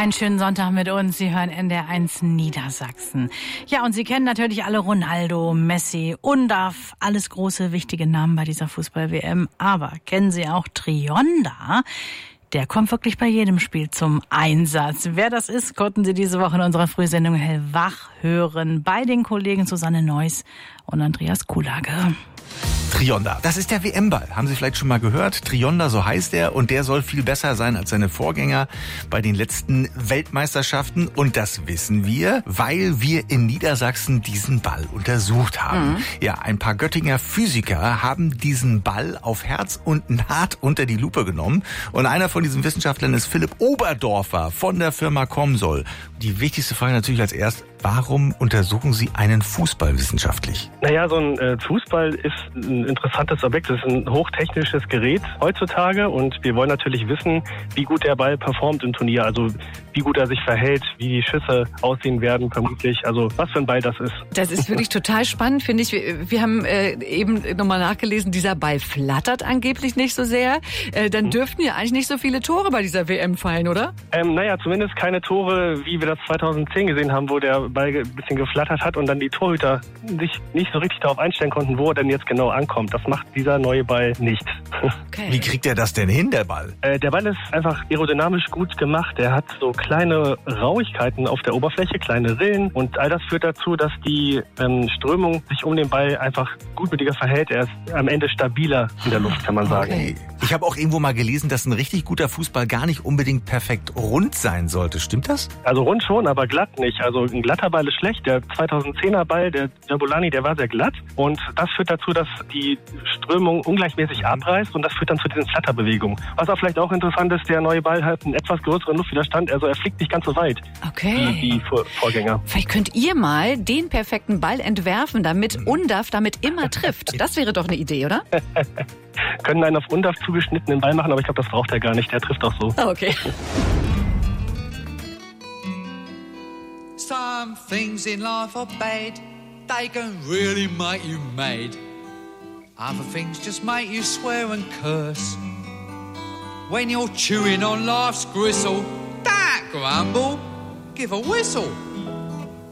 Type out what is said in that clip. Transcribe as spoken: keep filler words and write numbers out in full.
Einen schönen Sonntag mit uns. Sie hören N D R eins Niedersachsen. Ja, und Sie kennen natürlich alle Ronaldo, Messi, Undav, alles große, wichtige Namen bei dieser Fußball-W M. Aber kennen Sie auch Trionda? Der kommt wirklich bei jedem Spiel zum Einsatz. Wer das ist, konnten Sie diese Woche in unserer Frühsendung hellwach hören. Bei den Kollegen Susanne Neuss und Andreas Kuhlage. Trionda, das ist der W M-Ball. Haben Sie vielleicht schon mal gehört? Trionda, so heißt er. Und der soll viel besser sein als seine Vorgänger bei den letzten Weltmeisterschaften. Und das wissen wir, weil wir in Niedersachsen diesen Ball untersucht haben. Mhm. Ja, ein paar Göttinger Physiker haben diesen Ball auf Herz und Naht unter die Lupe genommen. Und einer von diesen Wissenschaftlern ist Philipp Oberdorfer von der Firma Comsol. Die wichtigste Frage natürlich als erst, warum untersuchen Sie einen Fußball wissenschaftlich? Naja, so ein äh, Fußball ist ein interessantes Objekt. Es ist ein hochtechnisches Gerät heutzutage und wir wollen natürlich wissen, wie gut der Ball performt im Turnier, also wie gut er sich verhält, wie die Schüsse aussehen werden vermutlich, also was für ein Ball das ist. Das ist wirklich total spannend, finde ich. Wir, wir haben äh, eben nochmal nachgelesen, dieser Ball flattert angeblich nicht so sehr. Äh, dann dürften ja eigentlich nicht so viele Tore bei dieser W M fallen, oder? Ähm, naja, zumindest keine Tore, wie wir das zweitausendzehn gesehen haben, wo der Ball ein bisschen geflattert hat und dann die Torhüter sich nicht so richtig darauf einstellen konnten, wo er denn jetzt genau ankommt. Das macht dieser neue Ball nicht. Okay. Wie kriegt er das denn hin, der Ball? Äh, der Ball ist einfach aerodynamisch gut gemacht. Er hat so kleine Rauigkeiten auf der Oberfläche, kleine Rillen und all das führt dazu, dass die ähm, Strömung sich um den Ball einfach gutmütiger verhält. Er ist am Ende stabiler in der Luft, kann man sagen. Okay. Ich habe auch irgendwo mal gelesen, dass ein richtig guter Fußball gar nicht unbedingt perfekt rund sein sollte. Stimmt das? Also rund schon, aber glatt nicht. Also ein glatter Ball ist schlecht. Der zweitausendzehner Ball, der Jabulani, der war sehr glatt. Und das führt dazu, dass die Strömung ungleichmäßig abreißt und das führt dann zu diesen Flatterbewegungen. Was auch vielleicht auch interessant ist, der neue Ball hat einen etwas größeren Luftwiderstand. Also er fliegt nicht ganz so weit okay. wie die Vorgänger. Vielleicht könnt ihr mal den perfekten Ball entwerfen, damit Undav damit immer trifft. Das wäre doch eine Idee, oder? Können einen auf Undav zugeschnittenen Ball machen, aber ich glaube, das braucht er gar nicht. Der trifft auch so. Okay. Some things in life are bad. They can really make you mad. Other things just make you swear and curse. When you're chewing on life's gristle, don't grumble, give a whistle.